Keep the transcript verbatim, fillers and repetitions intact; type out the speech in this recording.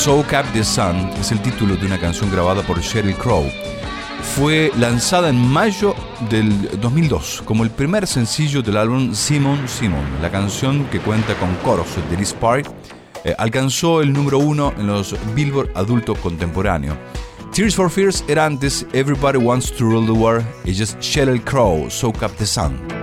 Soak Up the Sun es el título de una canción grabada por Sheryl Crow. Fue lanzada en mayo del dos mil dos como el primer sencillo del álbum Simon Simon. La canción, que cuenta con coros de Liz Park, eh, alcanzó el número uno en los Billboard Adulto Contemporáneo. Tears for Fears era antes Everybody Wants to Rule the World, y es Sheryl Crow, Soak Up the Sun.